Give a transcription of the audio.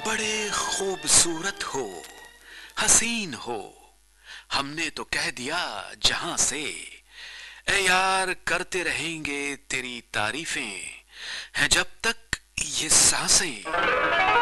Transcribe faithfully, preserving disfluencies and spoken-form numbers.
बड़े खूबसूरत हो, हसीन हो, हमने तो कह दिया जहां से। ए यार करते रहेंगे तेरी तारीफें, हैं जब तक ये सांसें।